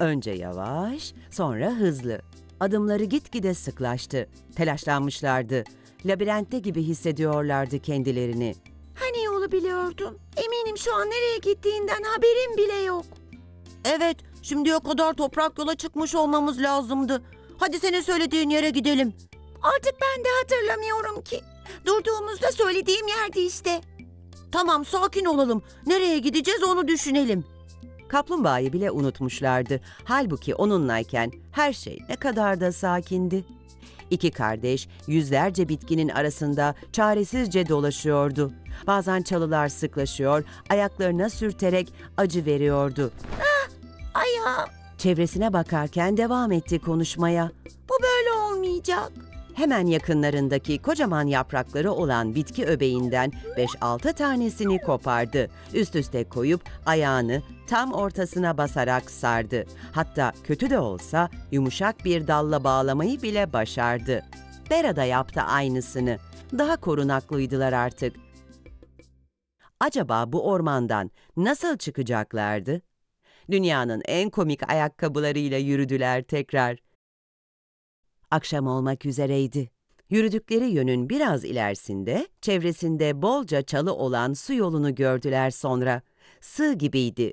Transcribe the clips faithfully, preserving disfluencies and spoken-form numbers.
Önce yavaş, sonra hızlı. Adımları gitgide sıklaştı. Telaşlanmışlardı. Labirentte gibi hissediyorlardı kendilerini. Hani yolu biliyordun? Eminim şu an nereye gittiğinden haberin bile yok. Evet, şimdiye kadar toprak yola çıkmış olmamız lazımdı. Hadi senin söylediğin yere gidelim. Artık ben de hatırlamıyorum ki. Durduğumuzda söylediğim yerdi işte. Tamam, sakin olalım. Nereye gideceğiz onu düşünelim. Kaplumbağayı bile unutmuşlardı. Halbuki onunlayken her şey ne kadar da sakindi. İki kardeş yüzlerce bitkinin arasında çaresizce dolaşıyordu. Bazen çalılar sıklaşıyor, ayaklarına sürterek acı veriyordu. Ayağım, Çevresine bakarken devam etti konuşmaya. bu böyle olmayacak. Hemen yakınlarındaki kocaman yaprakları olan bitki öbeğinden beş altı tanesini kopardı. Üst üste koyup ayağını tam ortasına basarak sardı. Hatta kötü de olsa yumuşak bir dalla bağlamayı bile başardı. Bera da yaptı aynısını. Daha korunaklıydılar artık. Acaba bu ormandan nasıl çıkacaklardı? Dünyanın en komik ayakkabılarıyla yürüdüler tekrar. Akşam olmak üzereydi. Yürüdükleri yönün biraz ilerisinde, çevresinde bolca çalı olan su yolunu gördüler sonra. Sığ gibiydi.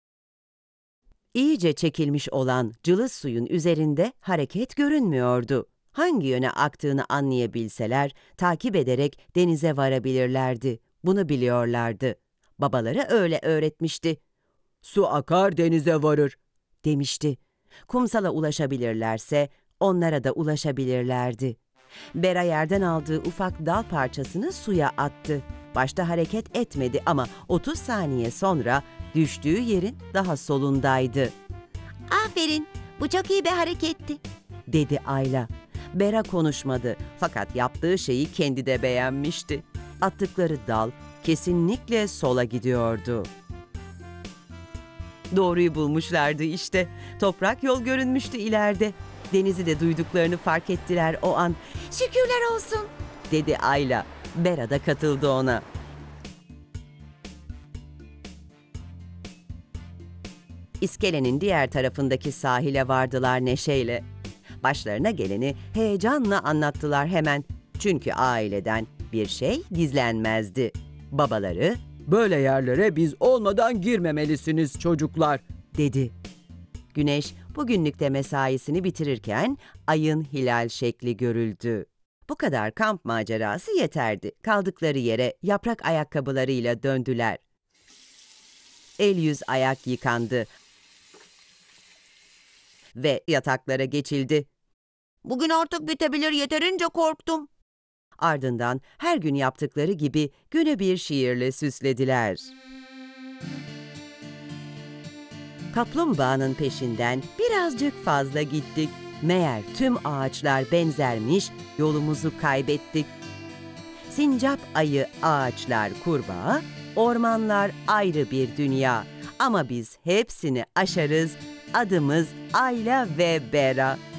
İyice çekilmiş olan cılız suyun üzerinde hareket görünmüyordu. Hangi yöne aktığını anlayabilseler, takip ederek denize varabilirlerdi. Bunu biliyorlardı. Babaları öyle öğretmişti. "Su akar denize varır," demişti. Kumsala ulaşabilirlerse, onlara da ulaşabilirlerdi. Bera yerden aldığı ufak dal parçasını suya attı. Başta hareket etmedi ama otuz saniye sonra düştüğü yerin daha solundaydı. Aferin, bu çok iyi bir hareketti. Dedi Ayla. Bera konuşmadı fakat yaptığı şeyi kendi de beğenmişti. Attıkları dal kesinlikle sola gidiyordu. Doğruyu bulmuşlardı işte. Toprak yol görünmüştü ileride. Denizi de duyduklarını fark ettiler o an. Şükürler olsun, Dedi Ayla. Bera da katıldı ona. İskelenin diğer tarafındaki sahile vardılar neşeyle. Başlarına geleni heyecanla anlattılar hemen. Çünkü aileden bir şey gizlenmezdi. Babaları, "Böyle yerlere biz olmadan girmemelisiniz çocuklar," dedi. Güneş bugünlük de mesaisini bitirirken ayın hilal şekli görüldü. Bu kadar kamp macerası yeterdi. Kaldıkları yere yaprak ayakkabılarıyla döndüler. El yüz ayak yıkandı ve yataklara geçildi. Bugün artık bitebilir, yeterince korktum. Ardından her gün yaptıkları gibi günü bir şiirle süslediler. Kaplumbağanın peşinden birazcık fazla gittik. Meğer tüm ağaçlar benzermiş, yolumuzu kaybettik. Sincap ayı, ağaçlar kurbağa, ormanlar ayrı bir dünya. Ama biz hepsini aşarız, adımız Ayla ve Bera.